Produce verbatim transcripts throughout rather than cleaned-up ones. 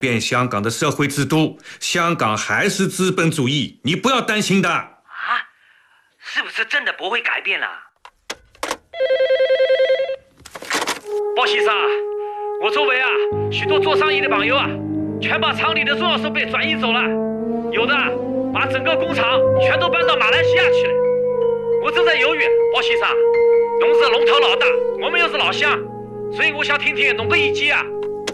变香港的社会制度，香港还是资本主义，你不要担心的。啊， 是不是真的不会改变了？包先生，我周围啊，许多做生意的朋友啊，全把厂里的重要设备转移走了，有的把整个工厂全都搬到马来西亚去了。我正在犹豫，包先生，侬是龙头老大，我们又是老乡，所以我想听听侬的意见啊。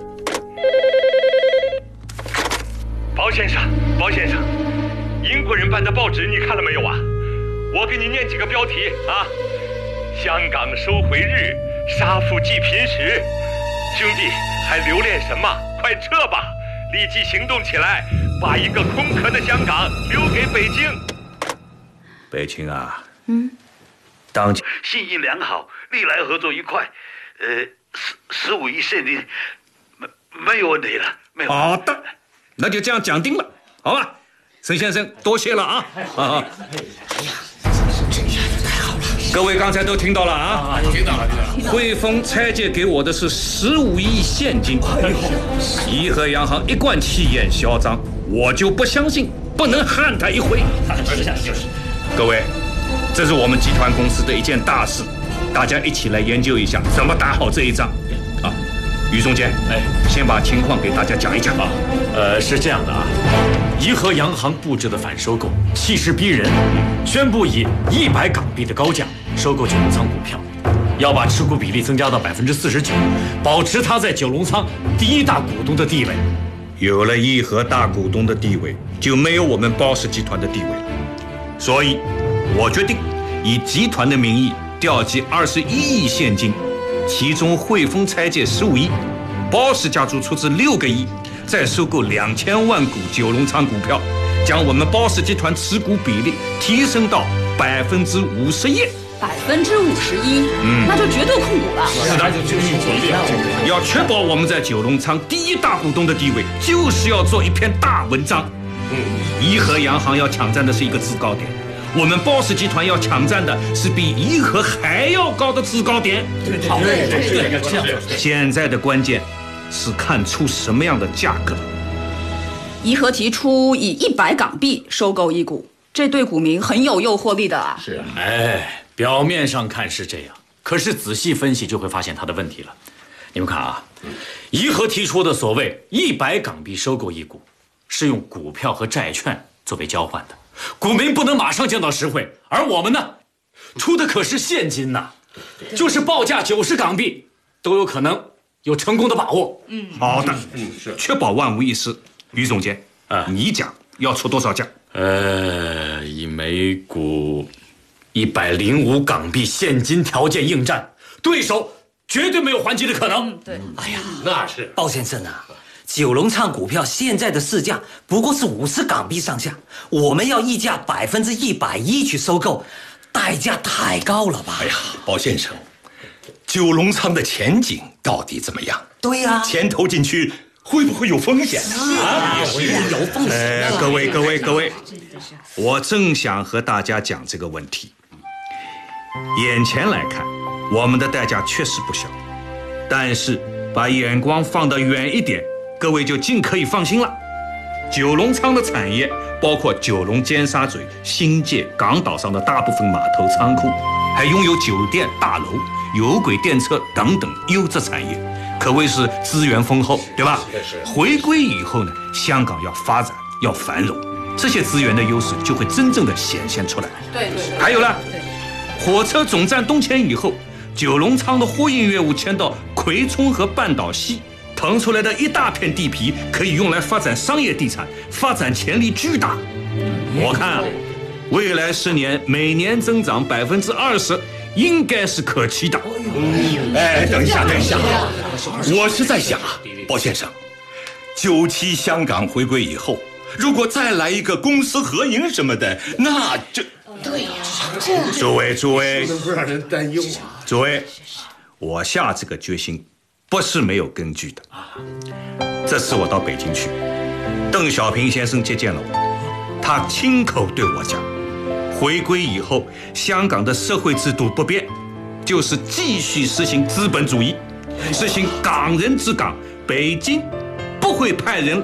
包先生，包先生，英国人办的报纸你看了没有啊？我给你念几个标题啊：香港收回日，杀富济贫时。兄弟，还留恋什么？快撤吧！立即行动起来，把一个空壳的香港留给北京。 北京啊， 嗯， 当信义良好，历来合作愉快。呃，十十五亿现金，没没有问题了，没有。 好的，那就这样讲定了，好吧？沈先生，多谢了啊！啊， 哎呀，这下子太好了。 各位刚才都听到了啊？ 听到了，听到了。 汇丰拆借给我的是十五亿现金。哎呦，颐和洋行一贯气焰嚣张，我就不相信不能撼他一回。 是就是。 各位，这是我们集团公司的一件大事，大家一起来研究一下怎么打好这一仗。啊，于总监， 哎， 先把情况给大家讲一讲啊。 呃，是这样的啊，颐和洋行布置的反收购气势逼人，宣布以一百港币的高价收购九龙仓股票，要把持股比例增加到百分之四十九，保持它在九龙仓第一大股东的地位。 有了颐和大股东的地位，就没有我们包氏集团的地位了。所以，我决定以集团的名义调集二十一亿现金，其中汇丰拆借十五亿，包氏家族出资六个亿，再收购两千万股九龙仓股票，将我们包氏集团持股比例提升到百分之五十一。 百分之五十一，嗯，那就绝对控股了。 是的，就是控股。 要确保我们在九龙仓第一大股东的地位，就是要做一篇大文章。嗯，颐和洋行要抢占的是一个制高点，我们包氏集团要抢占的是比颐和还要高的制高点。 对对对对对，这样。 现在的关键是看出什么样的价格。 颐和提出以一百港币收购一股，这对股民很有诱惑力的啊。 是啊，哎，表面上看是这样，可是仔细分析就会发现他的问题了。你们看啊，颐和提出的所谓一百港币收购一股，是用股票和债券作为交换的，股民不能马上见到实惠，而我们呢，出的可是现金呐，就是报价九十港币，都有可能有成功的把握。 嗯，好的，嗯，是确保万无一失。于总监，啊，你讲要出多少价？ 呃，以每股一百零五港币现金条件应战，对手绝对没有还击的可能。 嗯、对， 哎呀， 那是包先生啊，九龙仓股票现在的市价不过是五十港币上下，我们要溢价百分之一百一去收购，代价太高了吧？ 哎呀，包先生，九龙仓的前景到底怎么样？ 对呀、啊， 钱投进去会不会有风险啊？是有风险、 呃。各位各位各位，我正想和大家讲这个问题。眼前来看，我们的代价确实不小，但是把眼光放得远一点，各位就尽可以放心了。九龙仓的产业包括九龙尖沙咀、新界、港岛上的大部分码头仓库，还拥有酒店、大楼、有轨电车等等优质产业，可谓是资源丰厚，对吧？回归以后呢，香港要发展，要繁荣，这些资源的优势就会真正的显现出来。 对对对。 还有呢，火车总站东迁以后，九龙仓的货运业务迁到葵涌和半岛西，腾出来的一大片地皮可以用来发展商业地产，发展潜力巨大。我看啊，未来十年每年增长百分之二十，应该是可期的。 哎，等一下，等一下，我是在想啊，包先生，九七香港回归以后，如果再来一个公私合营什么的，那这对呀， 诸位诸位， 不能不让人担忧啊。 诸位，我下这个决心不是没有根据的。这次我到北京去，邓小平先生接见了我，他亲口对我讲，回归以后，香港的社会制度不变，就是继续实行资本主义，实行港人治港。北京不会派人